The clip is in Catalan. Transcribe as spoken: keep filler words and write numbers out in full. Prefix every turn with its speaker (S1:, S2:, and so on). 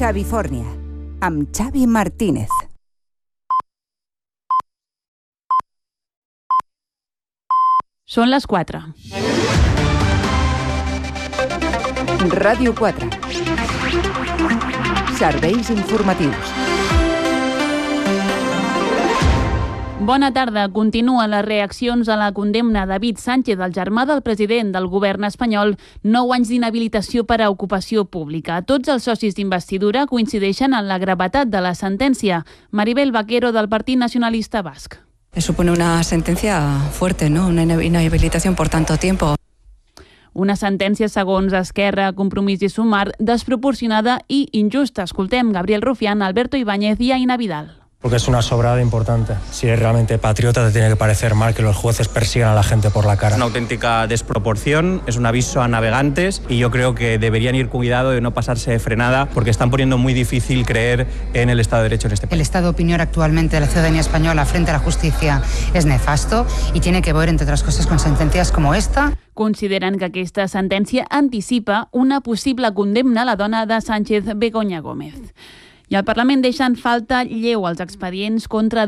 S1: Xavifòrnia, amb Xavi Martínez.
S2: Són les quatre.
S1: Ràdio quatre. Serveis informatius.
S2: Bona tarda. Continuen les reaccions a la condemna de David Sánchez, el germà del president del govern espanyol, nou anys d'inhabilitació per a ocupació pública. Tots els socis d'investidura coincideixen en la gravetat de la sentència. Maribel Vaquero, del Partit Nacionalista Basc.
S3: Supone una sentencia fuerte, ¿no? Una inhabilitación por tanto tiempo.
S2: Una sentència, segons Esquerra, Compromís i Sumar, desproporcionada i injusta. Escoltem Gabriel Rufián, Alberto Ibáñez y Aina Vidal.
S4: Porque es una sobrada importante. Si es realmente patriota, te tiene que parecer mal que los jueces persigan a la gente por la cara.
S5: Es una auténtica desproporción, es un aviso a navegantes y yo creo que deberían ir cuidado de no pasarse de frenada porque están poniendo muy difícil creer en el Estado de Derecho en este país.
S6: El estado de opinión actualmente de la ciudadanía española frente a la justicia es nefasto y tiene que ver, entre otras cosas, con sentencias como esta.
S2: Consideren que aquesta sentència anticipa una possible condemna a la dona de Sánchez, Begoña Gómez. I el Parlament deixa en falta lleu els expedients contra